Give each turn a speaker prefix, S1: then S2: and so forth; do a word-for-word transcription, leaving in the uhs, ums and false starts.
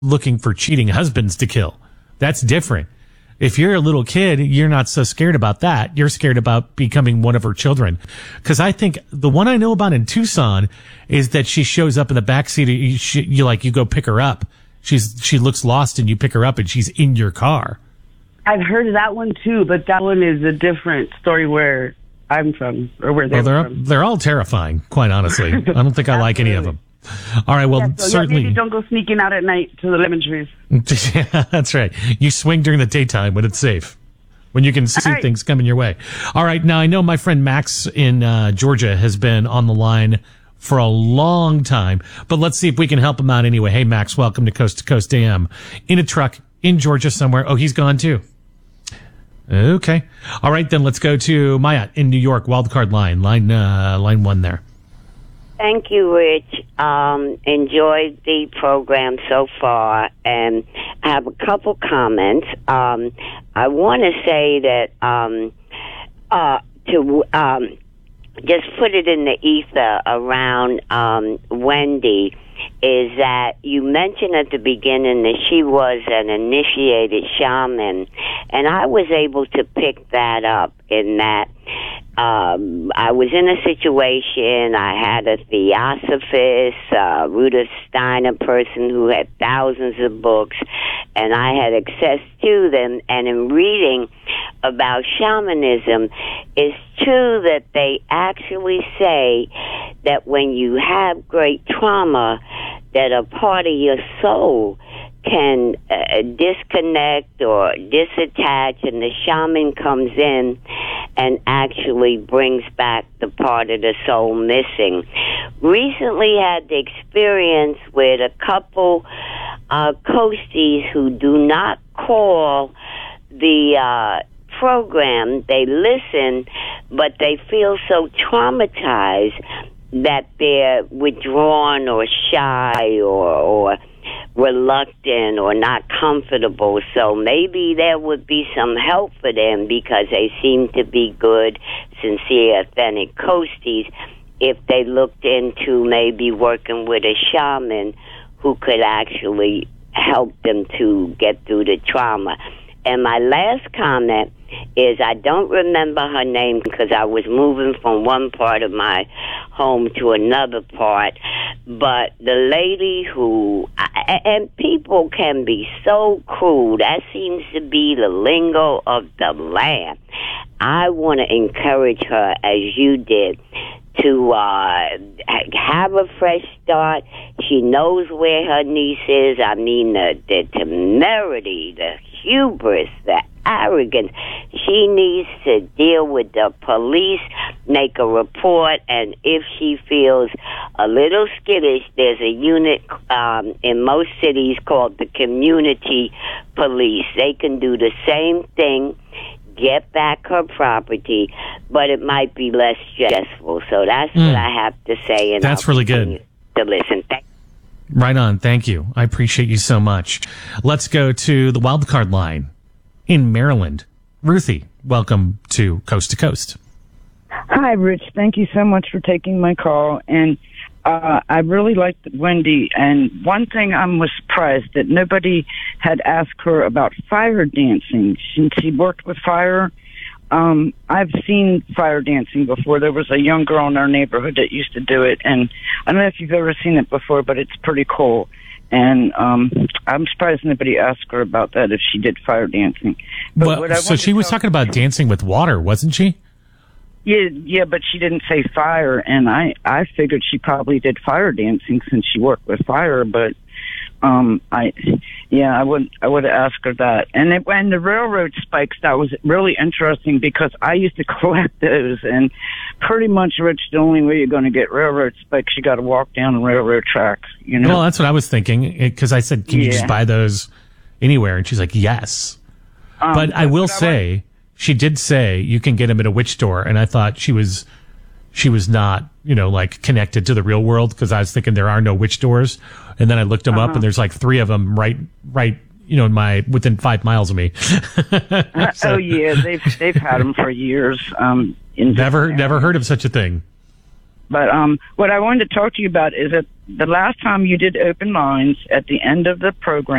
S1: looking for cheating husbands to kill. That's different. If you're a little kid, you're not so scared about that. You're scared about becoming one of her children. Because I think the one I know about in Tucson is that she shows up in the backseat. You, she, you like you go pick her up. She's she looks lost and you pick her up and she's in your car.
S2: I've heard of that one too, but that one is a different story where I'm from or where they're
S1: well, they're
S2: from.
S1: they're all terrifying, quite honestly. I don't think I like any of them. All right, well,
S2: yeah, so
S1: certainly.
S2: Yeah, maybe don't go sneaking out at night to the lemon trees.
S1: Yeah, that's right. You swing during the daytime when it's safe, when you can see
S2: right.
S1: things coming your way. All right, now I know my friend Max in uh, Georgia has been on the line for a long time, but let's see if we can help him out anyway. Hey, Max, welcome to Coast to Coast A M. In a truck in Georgia somewhere. Oh, he's gone too. Okay. All right, then let's go to Maya in New York, wildcard line, line, uh, line one there.
S3: Thank you, Rich. Um, enjoyed the program so far, and I have a couple comments. Um, I want to say that um, uh, to um, just put it in the ether around um, Wendy is that you mentioned at the beginning that she was an initiated shaman, and I was able to pick that up in that um, I was in a situation, I had a theosophist, uh, Rudolf Steiner person who had thousands of books, and I had access to them, and in reading about shamanism, it's true that they actually say that when you have great trauma, that a part of your soul can uh, disconnect or disattach, and the shaman comes in and actually brings back the part of the soul missing. Recently had the experience with a couple uh, coasties who do not call the uh, program. They listen, but they feel so traumatized that they're withdrawn or shy or, or reluctant or not comfortable. So maybe there would be some help for them because they seem to be good, sincere, authentic coasties if they looked into maybe working with a shaman who could actually help them to get through the trauma. And my last comment is I don't remember her name because I was moving from one part of my home to another part, but the lady who, and people can be so cruel, that seems to be the lingo of the land. I want to encourage her, as you did, to uh, have a fresh start. She knows where her niece is. I mean, the, the temerity, the hubris, the arrogance. She needs to deal with the police, make a report, and if she feels a little skittish, there's a unit um, in most cities called the community police. They can do the same thing, get back her property, but it might be less stressful. So that's mm. what I have to say. And
S1: that's
S3: I'll
S1: really good.
S3: To listen. Thank
S1: Right on. Thank you. I appreciate you so much. Let's go to the wildcard line in Maryland. Ruthie, welcome to Coast to Coast.
S4: Hi, Rich. Thank you so much for taking my call. And uh, I really liked Wendy. And one thing I was surprised that nobody had asked her about fire dancing. Since she worked with fire, um, I've seen fire dancing before. There was a young girl in our neighborhood that used to do it. And I don't know if you've ever seen it before, but it's pretty cool. And um, I'm surprised nobody asked her about that if she did fire dancing. But
S1: well,
S4: what I
S1: so she was
S4: talk-
S1: talking about dancing with water, wasn't she?
S4: Yeah, yeah, but she didn't say fire, and I, I figured she probably did fire dancing since she worked with fire. But um, I, yeah, I would I would ask her that. And it, when the railroad spikes, that was really interesting because I used to collect those, and pretty much, Rich, the only way you're going to get railroad spikes, you got to walk down the railroad tracks. You know?
S1: Well, that's what I was thinking because I said, "Can you
S4: Yeah.
S1: just buy those anywhere?" And she's like, "Yes."
S4: Um,
S1: but I will
S4: but I
S1: say.
S4: want-
S1: She did say you can get them at a witch store, and I thought she was, she was not, you know, like connected to the real world because I was thinking there are no witch doors, and then I looked them
S4: uh-huh.
S1: up, and there's like three of them right, right, you know, in my within five miles of me.
S4: So, oh yeah, they've they've had them for years. Um, in
S1: never, never heard of such a thing.
S4: But um, what I wanted to talk to you about is that the last time you did open lines at the end of the program.